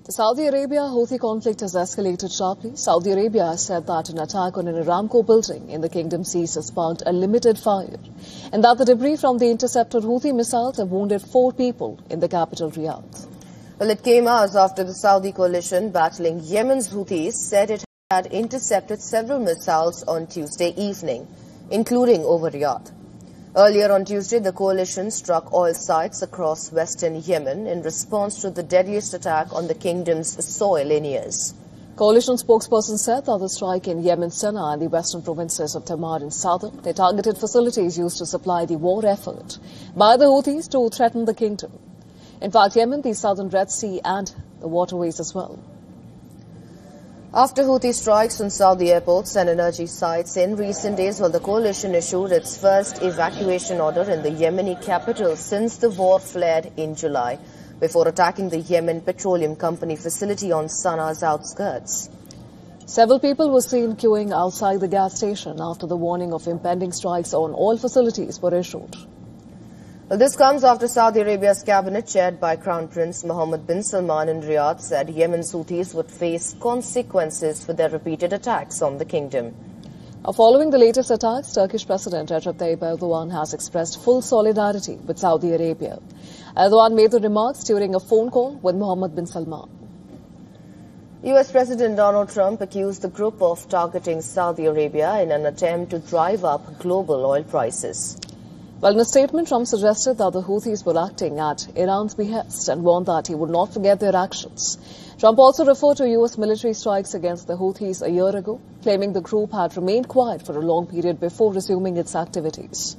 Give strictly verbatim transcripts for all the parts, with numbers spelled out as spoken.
The Saudi Arabia-Houthi conflict has escalated sharply. Saudi Arabia has said that an attack on an Aramco building in the kingdom seas has sparked a limited fire, and that the debris from the intercepted Houthi missiles have wounded four people in the capital, Riyadh. Well, it came hours after the Saudi coalition battling Yemen's Houthis said it had intercepted several missiles on Tuesday evening, including over Riyadh. Earlier on Tuesday, the coalition struck oil sites across western Yemen in response to the deadliest attack on the kingdom's soil in years. Coalition spokesperson said that the strike in Yemen's Sana'a and the western provinces of Tamar and southern, they targeted facilities used to supply the war effort by the Houthis to threaten the kingdom. In fact, Yemen, the southern Red Sea and the waterways as well. After Houthi strikes on Saudi airports and energy sites in recent days, well, the coalition issued its first evacuation order in the Yemeni capital since the war flared in July, before attacking the Yemen Petroleum Company facility on Sana'a's outskirts. Several people were seen queuing outside the gas station after the warning of impending strikes on oil facilities were issued. Well, this comes after Saudi Arabia's cabinet, chaired by Crown Prince Mohammed bin Salman in Riyadh, said Yemen's Houthis would face consequences for their repeated attacks on the kingdom. Now, following the latest attacks, Turkish President Recep Tayyip Erdogan has expressed full solidarity with Saudi Arabia. Erdogan made the remarks during a phone call with Mohammed bin Salman. U S President Donald Trump accused the group of targeting Saudi Arabia in an attempt to drive up global oil prices. Well, in a statement, Trump suggested that the Houthis were acting at Iran's behest and warned that he would not forget their actions. Trump also referred to U S military strikes against the Houthis a year ago, claiming the group had remained quiet for a long period before resuming its activities.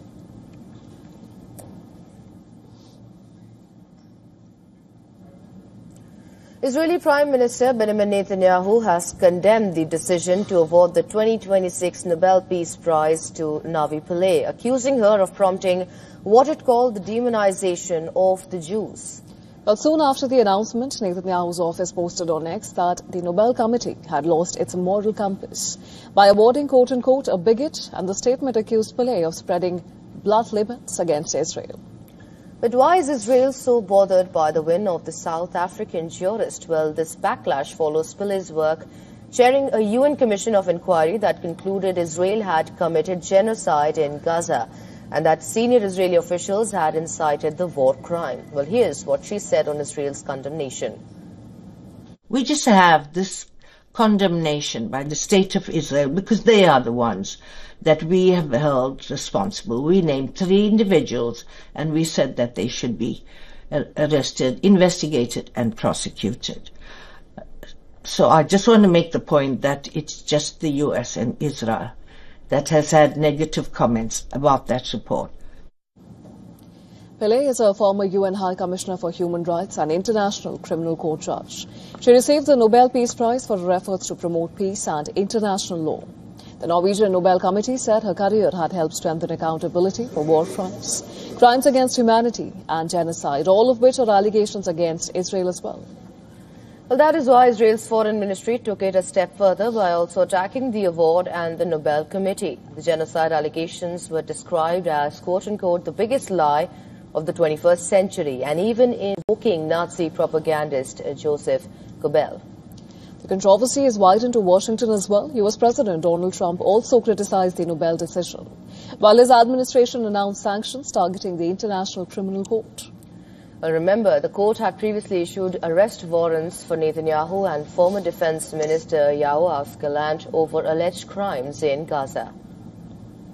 Israeli Prime Minister Benjamin Netanyahu has condemned the decision to award the twenty twenty-six Nobel Peace Prize to Navi Pillay, accusing her of prompting what it called the demonization of the Jews. Well, soon after the announcement, Netanyahu's office posted on X that the Nobel Committee had lost its moral compass by awarding, quote-unquote, a bigot, and the statement accused Pillay of spreading blood libels against Israel. But why is Israel so bothered by the win of the South African jurist? Well, this backlash follows Pillay's work chairing a U N commission of inquiry that concluded Israel had committed genocide in Gaza and that senior Israeli officials had incited the war crime. Well, here's what she said on Israel's condemnation. We just have this condemnation by the state of Israel because they are the ones that we have held responsible. We named three individuals and we said that they should be arrested, investigated and prosecuted. So I just want to make the point that it's just the U S and Israel that has had negative comments about that report. Pillay is a former U N High Commissioner for Human Rights and International Criminal Court judge. She received the Nobel Peace Prize for her efforts to promote peace and international law. The Norwegian Nobel Committee said her career had helped strengthen accountability for war crimes, crimes against humanity and genocide, all of which are allegations against Israel as well. Well, that is why Israel's foreign ministry took it a step further by also attacking the award and the Nobel Committee. The genocide allegations were described as, quote-unquote, the biggest lie of the twenty-first century, and even invoking Nazi propagandist Joseph Goebbels. The controversy is widened to Washington as well. U S President Donald Trump also criticized the Nobel decision, while his administration announced sanctions targeting the International Criminal Court. Well, remember, the court had previously issued arrest warrants for Netanyahu and former Defense Minister Yoav Gallant over alleged crimes in Gaza.